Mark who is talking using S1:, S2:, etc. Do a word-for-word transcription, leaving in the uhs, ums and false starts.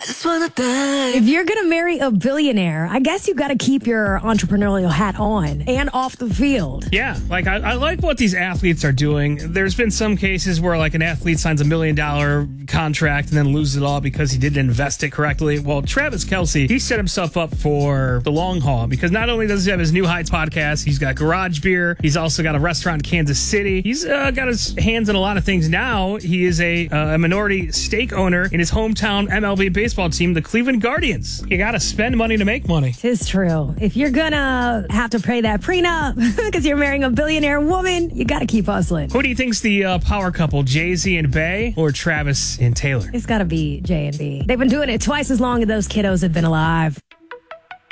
S1: I just wanna die.
S2: If you're gonna marry a billionaire, I guess you got to keep your entrepreneurial hat on and off the field.
S3: Yeah, like I, I like what these athletes are doing. There's been some cases where like an athlete signs a million dollar contract and then loses it all because he didn't invest it correctly. Well, Travis Kelce, he set himself up for the long haul because not only does he have his New Heights podcast, he's got Garage Beer. He's also got a restaurant in Kansas City. He's uh, got his hands in a lot of things now. He is a, uh, a minority stake owner in his hometown M L B baseball team, the Cleveland Guardians. You got to spend money to make money.
S2: Tis true. If you're gonna have to pay that prenup because you're marrying a billionaire woman, you got to keep hustling.
S3: Who do you think's the uh, power couple, Jay-Z and Bey or Travis and Taylor?
S2: It's got to be J and B. They've been doing it twice as long as those kiddos have been alive.